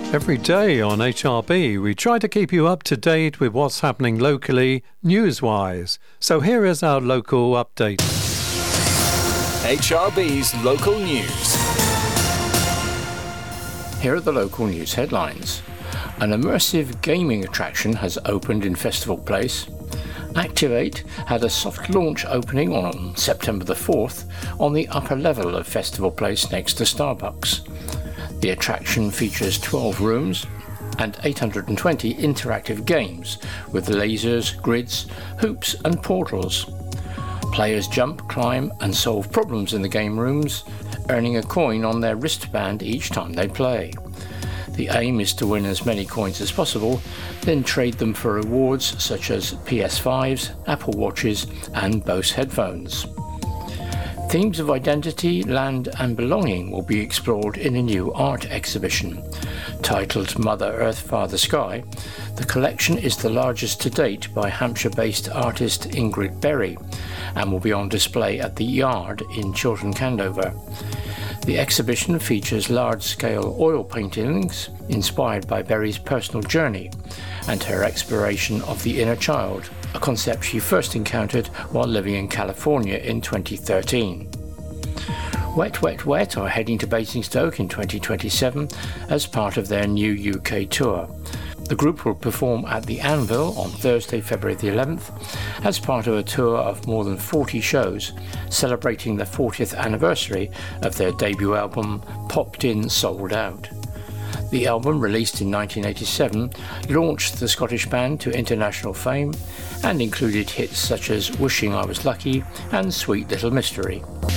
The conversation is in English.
Every day on HRB, we try to keep you up to date with what's happening locally, news-wise. So here is our local update. HRB's local news. Here are the local news headlines. An immersive gaming attraction has opened in Festival Place. Activate had a soft launch opening on September the 4th on the upper level of Festival Place next to Starbucks. The attraction features 12 rooms and 820 interactive games with lasers, grids, hoops and portals. Players jump, climb and solve problems in the game rooms, earning a coin on their wristband each time they play. The aim is to win as many coins as possible, then trade them for rewards such as PS5s, Apple Watches and Bose headphones. Themes of identity, land and belonging will be explored in a new art exhibition. Titled Mother Earth, Father Sky, the collection is the largest to date by Hampshire-based artist Ingrid Berry and will be on display at the Yard in Chiltern Candover. The exhibition features large-scale oil paintings inspired by Berry's personal journey and her exploration of the inner child, a concept she first encountered while living in California in 2013. Wet Wet Wet are heading to Basingstoke in 2027 as part of their new UK tour. The group will perform at the Anvil on Thursday, February the 11th, as part of a tour of more than 40 shows celebrating the 40th anniversary of their debut album, Popped In, Sold Out. The album, released in 1987, launched the Scottish band to international fame and included hits such as Wishing I Was Lucky and Sweet Little Mystery.